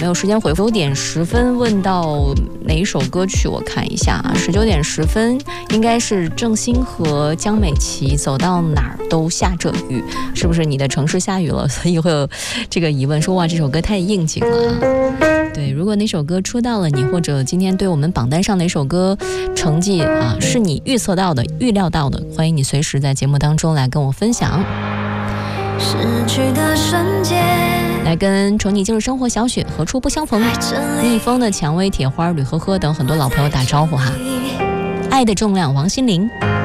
没有时间回复。9点10分问到哪一首歌曲，我看一下啊，19点10分应该是郑兴和江美琪走到哪儿都下着雨，是不是你的城市下雨了，所以会有这个疑问说哇这首歌太应景了。对，如果哪首歌戳到了你，或者今天对我们榜单上哪首歌成绩啊是你预测到的、预料到的，欢迎你随时在节目当中来跟我分享。 失去的瞬间， 来跟宠你就是生活小雪何处不相逢，逆风的蔷薇、铁花、吕呵呵等很多老朋友打招呼哈。爱的重量王心凌。